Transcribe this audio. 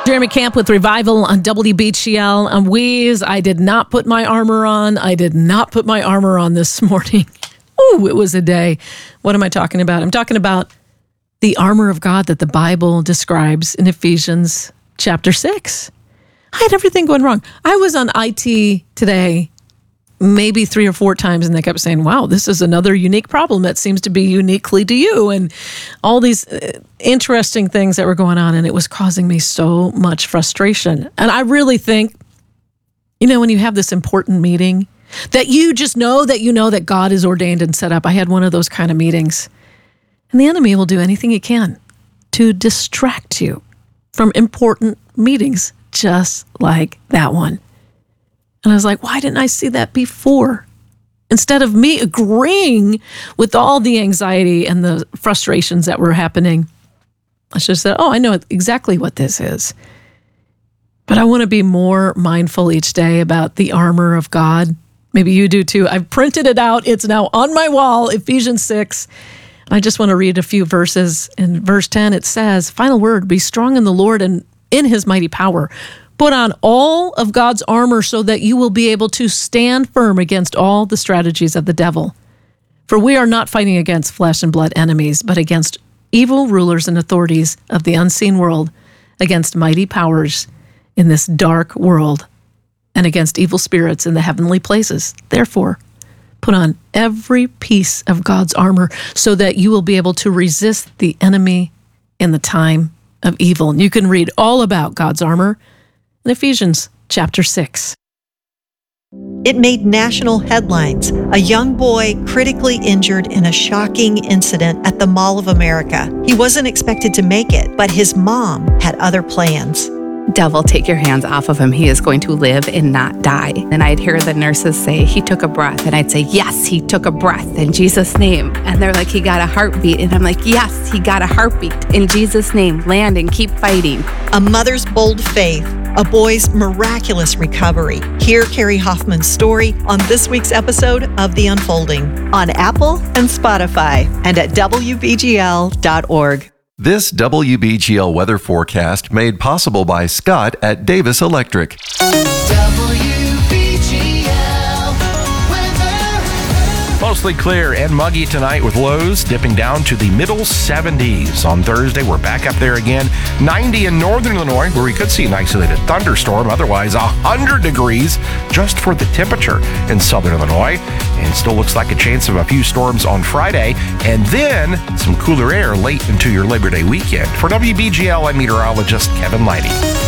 Jeremy Camp with Revival on WBGL. I'm Weeze. I did not put my armor on. This morning. Ooh, it was a day. What am I talking about? I'm talking about the armor of God that the Bible describes in Ephesians chapter 6. I had everything going wrong. I was on IT today maybe 3 or 4 times, and they kept saying, wow, this is another unique problem that seems to be uniquely to you, and all these interesting things that were going on, and it was causing me so much frustration. And I really think, when you have this important meeting that you just know that God is ordained and set up. I had one of those kind of meetings, and the enemy will do anything he can to distract you from important meetings, just like that one. And I was like, why didn't I see that before? Instead of me agreeing with all the anxiety and the frustrations that were happening, I should have said, I know exactly what this is. But I want to be more mindful each day about the armor of God. Maybe you do too. I've printed it out. It's now on my wall, Ephesians 6. I just want to read a few verses. In verse 10, it says, final word, be strong in the Lord and in his mighty power. Put on all of God's armor so that you will be able to stand firm against all the strategies of the devil. For we are not fighting against flesh and blood enemies, but against evil rulers and authorities of the unseen world, against mighty powers in this dark world, and against evil spirits in the heavenly places. Therefore, put on every piece of God's armor so that you will be able to resist the enemy in the time of evil. And you can read all about God's armor in Ephesians chapter 6. It made national headlines. A young boy critically injured in a shocking incident at the Mall of America. He wasn't expected to make it, but his mom had other plans. Devil, take your hands off of him. He is going to live and not die. And I'd hear the nurses say, he took a breath. And I'd say, yes, he took a breath in Jesus' name. And they're like, he got a heartbeat. And I'm like, yes, he got a heartbeat in Jesus' name. Land and keep fighting. A mother's bold faith, a boy's miraculous recovery. Hear Carrie Hoffman's story on this week's episode of The Unfolding on Apple and Spotify and at WBGL.org. This WBGL weather forecast made possible by Scott at Davis Electric. Mostly clear and muggy tonight with lows dipping down to the middle 70s. On Thursday, we're back up there again. 90 in northern Illinois, where we could see an isolated thunderstorm. Otherwise, 100 degrees just for the temperature in southern Illinois. And still looks like a chance of a few storms on Friday. And then some cooler air late into your Labor Day weekend. For WBGL, I'm meteorologist Kevin Leidy.